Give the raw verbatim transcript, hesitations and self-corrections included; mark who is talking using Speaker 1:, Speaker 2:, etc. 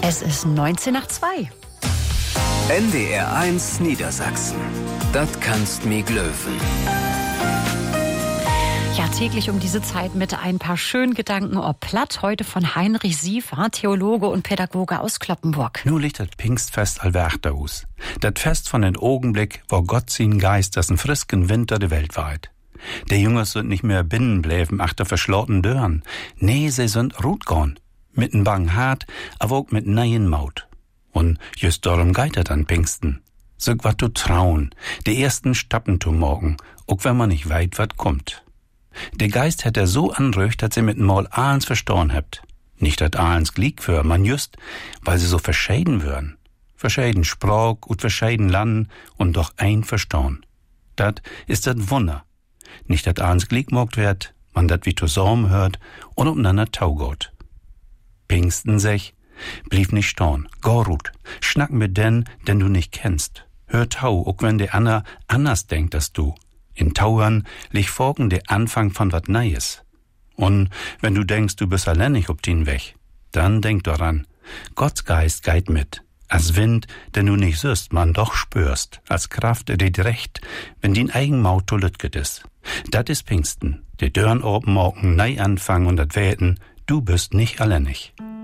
Speaker 1: Es ist neunzehn nach zwei.
Speaker 2: N D R eins Niedersachsen. Das kannst mi glöwen.
Speaker 1: Ja, täglich um diese Zeit mit ein paar schönen Gedanken ob Platt. Heute von Heinrich Siefer, Theologe und Pädagoge aus Cloppenburg.
Speaker 3: Nu liegt das Pfingstfest allwerchter aus. Das Fest von den Augenblick, wo Gott sin Geist das en frisken Winter de Welt weit. Der Jüngers sind nicht mehr binnen bleiben achter verschlossenen Dörren. Nee, sie sind rutgorn. Mit en bangen Hart, aber auch mit neien Maut. Und just darum geht das an Pfingsten. Sog wat zu trauen, die ersten Stappen zu morgen, auch wenn man nicht weit wat kommt. Der Geist hat er so anröcht, dass sie mit Mal Ahlens verstorn habt. Nicht dat Ahlens glieg für, man just, weil sie so verscheiden würden. Verscheiden Sprach und verscheiden Land und doch ein verstorn. Dat ist dat Wunder. Nicht dat Ahlens glieg mogt wird, man dat wie zusammen hört und umeinander taugot. Pfingsten sech, blieb nicht storn, gorut, schnack mit den, den du nicht kennst. Hör tau, auch wenn der Anna anders denkt als du. In Tauern liegt folgen der Anfang von wat Neues. Und wenn du denkst, du bist alleinig ob den Weg, dann denk daran, Gottes Geist geht mit, als Wind, den du nicht süßt, man doch spürst, als Kraft, der dir recht, wenn din eigen Maut to lütget is. Dat is Pfingsten, die Dörren oben morgen neu anfangen und dat Wäten, du bist nicht alleinig.